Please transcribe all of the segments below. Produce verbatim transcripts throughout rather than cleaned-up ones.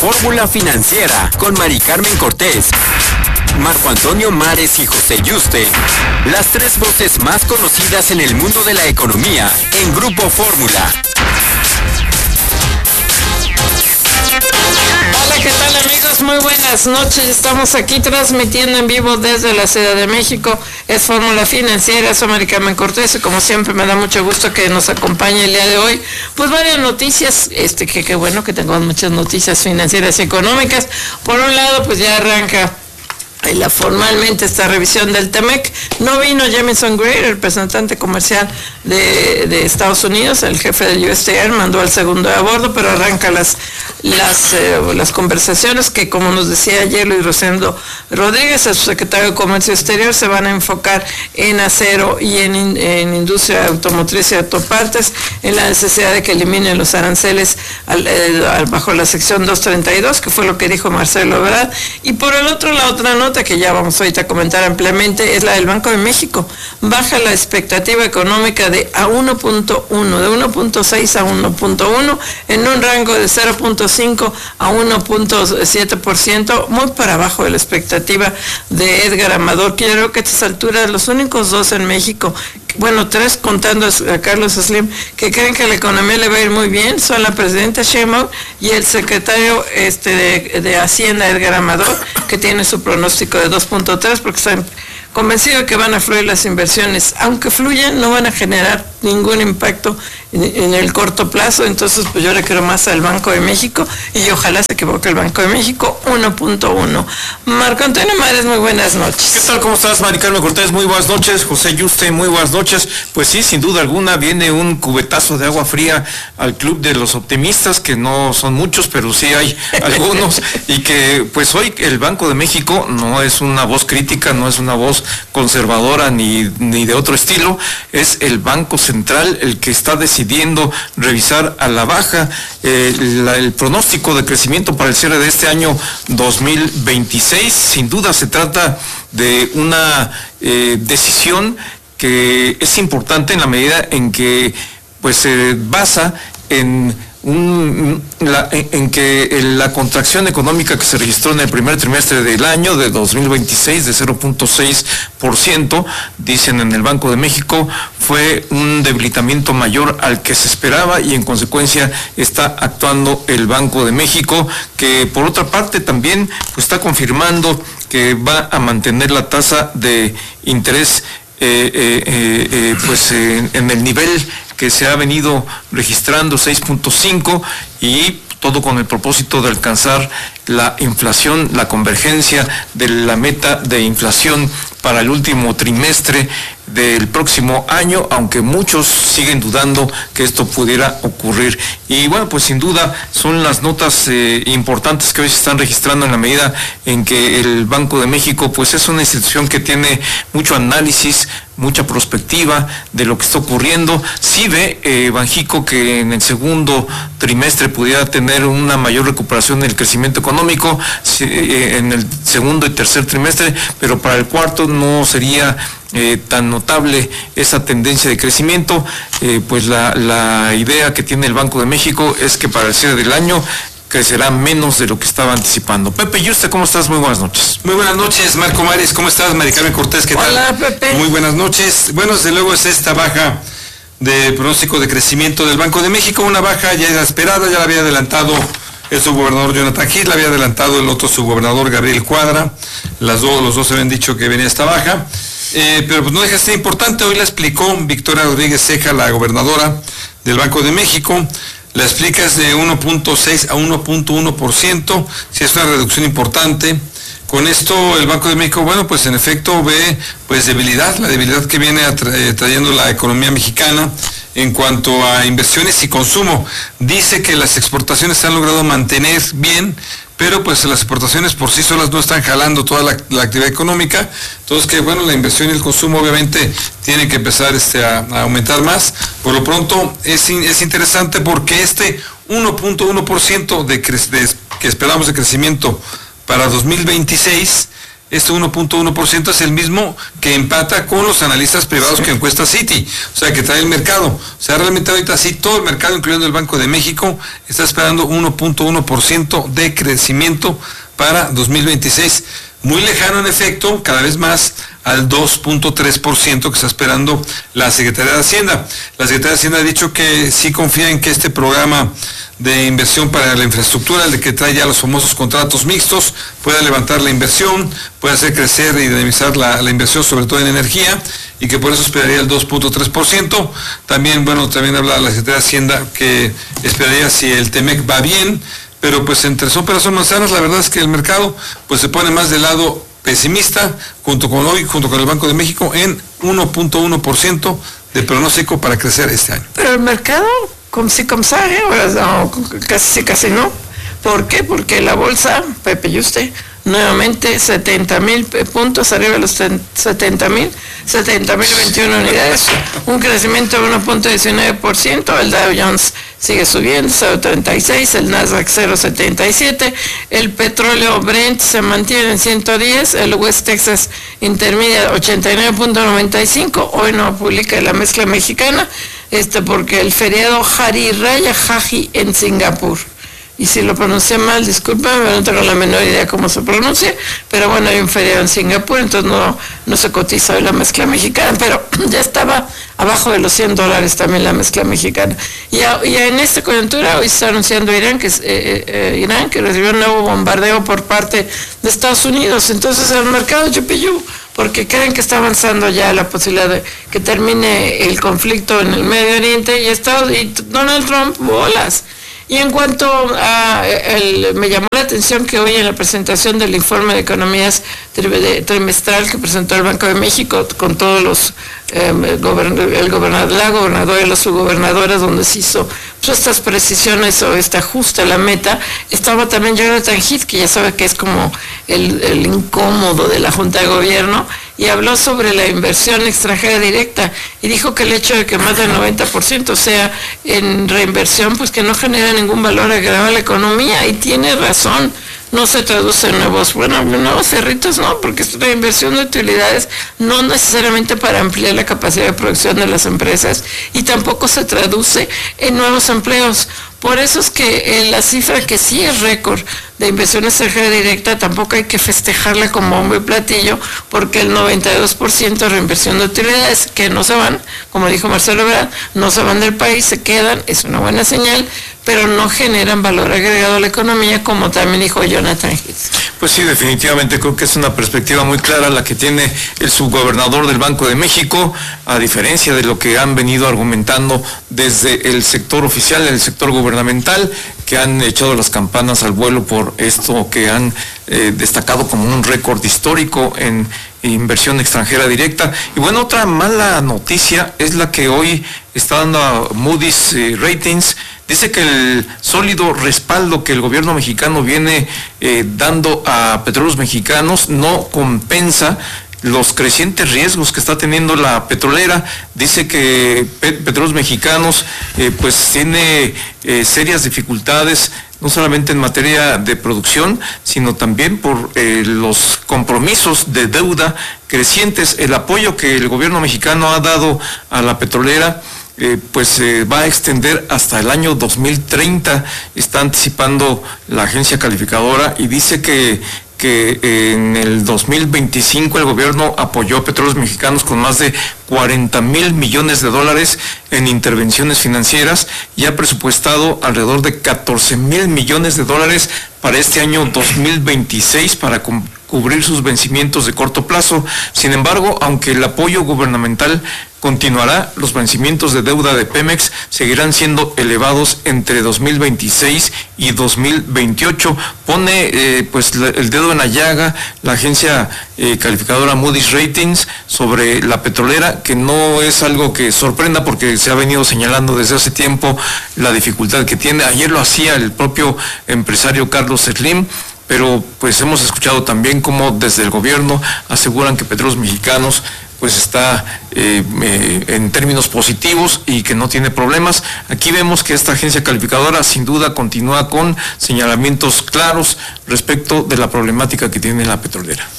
Fórmula Financiera con Mari Carmen Cortés, Marco Antonio Mares y José Yuste, las tres voces más conocidas en el mundo de la economía en Grupo Fórmula. Hola, ¿qué tal, amigos? Muy buenas noches. Estamos aquí transmitiendo en vivo desde la Ciudad de México. Es Fórmula Financiera, soy Mari Carmen Cortés y como siempre me da mucho gusto que nos acompañe el día de hoy. Pues varias noticias, este que qué bueno que tengamos muchas noticias financieras y económicas. Por un lado, pues ya arranca La, formalmente esta revisión del TEMEC. No vino Jamieson Gray, el representante comercial de, de Estados Unidos, el jefe del U S T R, mandó al segundo de a bordo, pero arranca las las, eh, las conversaciones que, como nos decía ayer Luis Rosendo Rodríguez, el secretario de Comercio Exterior, se van a enfocar en acero y en, en industria automotriz y autopartes, en la necesidad de que eliminen los aranceles al, eh, bajo la sección doscientos treinta y dos, que fue lo que dijo Marcelo Ebrard. Y por el otro, la otra nota que ya vamos ahorita a comentar ampliamente es la del Banco de México. Baja la expectativa económica de a uno punto uno, de uno punto seis a uno punto uno, en un rango de cero punto cinco a uno punto siete por ciento, muy para abajo de la expectativa de Edgar Amador, que yo creo que a estas alturas los únicos dos en México, bueno, tres contando a Carlos Slim, que creen que la economía le va a ir muy bien, son la presidenta Sheinbaum y el secretario este, de, de Hacienda, Edgar Amador, que tiene su pronóstico de dos punto tres, porque están convencidos de que van a fluir las inversiones. Aunque fluyan, no van a generar ningún impacto en, en el corto plazo. Entonces, pues yo le creo más al Banco de México y ojalá se equivoque el Banco de México, uno punto uno. Marco Antonio Mares, muy buenas noches. ¿Qué tal? ¿Cómo estás, Mari Carmen Cortés? Muy buenas noches. José Yuste, muy buenas noches. Pues sí, sin duda alguna viene un cubetazo de agua fría al club de los optimistas, que no son muchos, pero sí hay algunos, y que pues hoy el Banco de México no es una voz crítica, no es una voz conservadora ni, ni de otro estilo, es el Banco Central el que está decidiendo revisar a la baja eh, la, el pronóstico de crecimiento para el cierre de este año dos mil veintiséis. Sin duda se trata de una eh, decisión que es importante en la medida en que pues se basa en Un, la, en, en que la contracción económica que se registró en el primer trimestre del año de dos mil veintiséis de cero punto seis por ciento, dicen en el Banco de México, fue un debilitamiento mayor al que se esperaba y en consecuencia está actuando el Banco de México, que por otra parte también pues, está confirmando que va a mantener la tasa de interés eh, eh, eh, eh, pues eh, en el nivel que se ha venido registrando, seis punto cinco, y todo con el propósito de alcanzar la inflación, la convergencia de la meta de inflación para el último trimestre del próximo año, aunque muchos siguen dudando que esto pudiera ocurrir. Y bueno, pues sin duda son las notas eh, importantes que hoy se están registrando en la medida en que el Banco de México pues es una institución que tiene mucho análisis, mucha perspectiva de lo que está ocurriendo. Sí ve eh, Banjico que en el segundo trimestre pudiera tener una mayor recuperación del crecimiento económico, eh, en el segundo y tercer trimestre, pero para el cuarto no sería Eh, tan notable esa tendencia de crecimiento. Eh, pues la, la idea que tiene el Banco de México es que para el cierre del año crecerá menos de lo que estaba anticipando. Pepe Yuste, ¿cómo estás? Muy buenas noches. Muy buenas noches, Marco Mares, ¿cómo estás? Mari Carmen Cortés, ¿qué tal? Hola, Pepe. Muy buenas noches. Bueno, desde luego es esta baja de pronóstico de crecimiento del Banco de México, una baja ya esperada, ya la había adelantado el subgobernador Jonathan Heath, la había adelantado el otro subgobernador Gabriel Cuadra, las dos, los dos habían dicho que venía esta baja. Eh, pero pues no deja de ser importante. Hoy la explicó Victoria Rodríguez Ceja, la gobernadora del Banco de México. La explica es de uno punto seis a uno punto uno por ciento, si es una reducción importante. Con esto el Banco de México, bueno, pues en efecto ve pues debilidad, la debilidad que viene atra- trayendo la economía mexicana en cuanto a inversiones y consumo. Dice que las exportaciones se han logrado mantener bien, pero pues las exportaciones por sí solas no están jalando toda la, la actividad económica. Entonces que bueno, la inversión y el consumo obviamente tienen que empezar este, a, a aumentar más. Por lo pronto es, es interesante porque este uno punto uno por ciento de, cre- de que esperamos de crecimiento para dos mil veintiséis Este uno punto uno por ciento es el mismo que empata con los analistas privados que encuesta Citi, o sea, que trae el mercado. O sea, realmente ahorita sí todo el mercado, incluyendo el Banco de México, está esperando uno punto uno por ciento de crecimiento para dos mil veintiséis. Muy lejano en efecto, cada vez más, al dos punto tres por ciento que está esperando la Secretaría de Hacienda. La Secretaría de Hacienda ha dicho que sí confía en que este programa de inversión para la infraestructura, el de que trae ya los famosos contratos mixtos, pueda levantar la inversión, pueda hacer crecer y dinamizar la, la inversión, sobre todo en energía, y que por eso esperaría el dos punto tres por ciento. También, bueno, también habla la Secretaría de Hacienda que esperaría si el Temec va bien, pero pues entre son peras son manzanas, la verdad es que el mercado pues se pone más del lado pesimista, junto con hoy, junto con el Banco de México, en uno punto uno por ciento de pronóstico para crecer este año. Pero el mercado, como si como sabe, no, casi casi no. ¿Por qué? Porque la bolsa, Pepe y usted, nuevamente setenta mil puntos, arriba de los setenta mil, setenta mil veintiuna unidades, un crecimiento de uno punto diecinueve por ciento, el Dow Jones sigue subiendo, cero punto treinta y seis, el Nasdaq cero punto setenta y siete, el petróleo Brent se mantiene en ciento diez, el West Texas Intermediate ochenta y nueve punto noventa y cinco, hoy no publica la mezcla mexicana, este porque el feriado Hari Raya Haji en Singapur. Y si lo pronuncié mal, discúlpame, no tengo la menor idea cómo se pronuncia, pero bueno, hay un feriado en Singapur, entonces no, no se cotiza hoy la mezcla mexicana, pero ya estaba abajo de los cien dólares también la mezcla mexicana. Y, a, y en esta coyuntura hoy se está anunciando Irán que, eh, eh, Irán, que recibió un nuevo bombardeo por parte de Estados Unidos, entonces el mercado chupillú, porque creen que está avanzando ya la posibilidad de que termine el conflicto en el Medio Oriente, y, Estados, y Donald Trump, bolas. Y en cuanto a, el, me llamó la atención que hoy en la presentación del informe de economías trimestral que presentó el Banco de México con todos los, eh, gobern, el gobernador, la gobernadora y las subgobernadoras, donde se hizo pues, estas precisiones o este ajuste a la meta, estaba también Jonathan Heath, que ya sabe que es como el, el incómodo de la Junta de Gobierno, y habló sobre la inversión extranjera directa y dijo que el hecho de que más del noventa por ciento sea en reinversión, pues que no genera ningún valor agregado a la economía, y tiene razón. No se traduce en nuevos, bueno, nuevos cerritos, no, porque es una inversión de utilidades, no necesariamente para ampliar la capacidad de producción de las empresas, y tampoco se traduce en nuevos empleos. Por eso es que eh, la cifra que sí es récord de inversión extranjera directa, tampoco hay que festejarla como bombo y platillo, porque el noventa y dos por ciento de reinversión de utilidades que no se van, como dijo Marcelo Ebrard, no se van del país, se quedan, es una buena señal, pero no generan valor agregado a la economía, como también dijo Jonathan Heath. Pues sí, definitivamente creo que es una perspectiva muy clara la que tiene el subgobernador del Banco de México, a diferencia de lo que han venido argumentando desde el sector oficial, el sector gubernamental, que han echado las campanas al vuelo por esto que han eh, destacado como un récord histórico en inversión extranjera directa. Y bueno, otra mala noticia es la que hoy está dando a Moody's eh, Ratings. Dice que el sólido respaldo que el gobierno mexicano viene eh, dando a petróleos mexicanos no compensa los crecientes riesgos que está teniendo la petrolera. Dice que Petróleos Mexicanos eh, pues tiene eh, serias dificultades, no solamente en materia de producción, sino también por eh, los compromisos de deuda crecientes. El apoyo que el gobierno mexicano ha dado a la petrolera Eh, pues eh, va a extender hasta el año dos mil treinta, está anticipando la agencia calificadora, y dice que, que eh, en el dos mil veinticinco el gobierno apoyó a Petróleos Mexicanos con más de cuarenta mil millones de dólares en intervenciones financieras, y ha presupuestado alrededor de catorce mil millones de dólares para este año dos mil veintiséis para cubrir sus vencimientos de corto plazo. Sin embargo, aunque el apoyo gubernamental continuará, los vencimientos de deuda de Pemex seguirán siendo elevados entre dos mil veintiséis y dos mil veintiocho. Pone eh, pues el dedo en la llaga la agencia eh, calificadora Moody's Ratings sobre la petrolera, que no es algo que sorprenda porque se ha venido señalando desde hace tiempo la dificultad que tiene. Ayer lo hacía el propio empresario Carlos Slim, pero pues hemos escuchado también cómo desde el gobierno aseguran que Petróleos Mexicanos pues está eh, eh, en términos positivos y que no tiene problemas. Aquí vemos que esta agencia calificadora sin duda continúa con señalamientos claros respecto de la problemática que tiene la petrolera.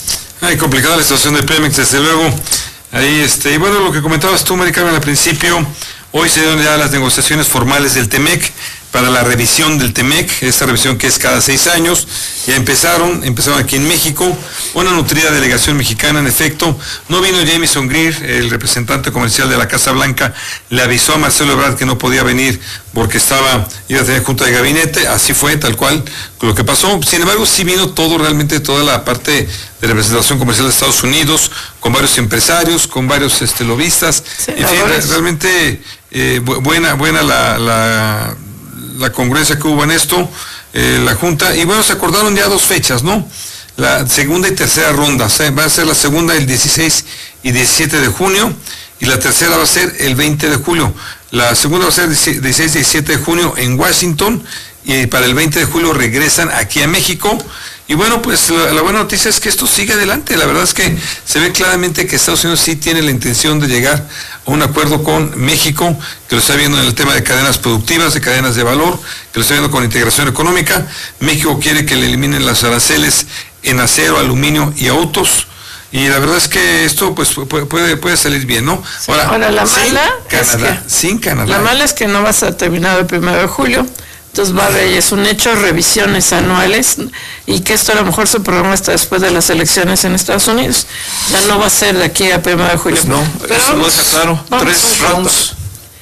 Ay, complicada la situación de Pemex, desde luego. Ahí, este, y bueno, lo que comentabas tú, Mari Carmen, al principio, hoy se dieron ya las negociaciones formales del Temec para la revisión del Temec, esta revisión que es cada seis años, ya empezaron, empezaron aquí en México, una nutrida delegación mexicana, en efecto, no vino Jamieson Greer, el representante comercial de la Casa Blanca, le avisó a Marcelo Ebrard que no podía venir porque estaba, iba a tener junta de gabinete, así fue, tal cual, lo que pasó. Sin embargo, sí vino todo, realmente toda la parte de representación comercial de Estados Unidos, con varios empresarios, con varios este, lobistas, Sí, en fin, ahora es- realmente eh, bu- buena, buena la, la, la congruencia que hubo en esto, eh, la Junta, y bueno, se acordaron ya dos fechas, ¿no? La segunda y tercera ronda, o sea, va a ser la segunda el dieciséis y diecisiete de junio, y la tercera va a ser el veinte de julio. La segunda va a ser dieciséis y diecisiete de junio en Washington, y para el veinte de julio regresan aquí a México. Y bueno, pues la, la buena noticia es que esto sigue adelante. La verdad es que se ve claramente que Estados Unidos sí tiene la intención de llegar a un acuerdo con México, que lo está viendo en el tema de cadenas productivas, de cadenas de valor, que lo está viendo con integración económica. México quiere que le eliminen los aranceles en acero, aluminio y autos. Y la verdad es que esto pues puede, puede, puede salir bien, ¿no? Sí, ahora, la sin mala es Canadá, que- sin Canadá. La mala es que no vas a terminar el primero de julio, entonces va a haber, es un hecho, revisiones anuales, y que esto a lo mejor se programa hasta después de las elecciones en Estados Unidos. Ya no va a ser de aquí a primero de julio. Pues no, Pero eso lo vamos- deja claro. vamos Tres un rato. rounds.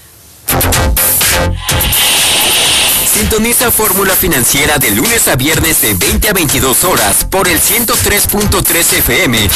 Sintoniza Fórmula Financiera de lunes a viernes de veinte a veintidós horas por el ciento tres punto tres F M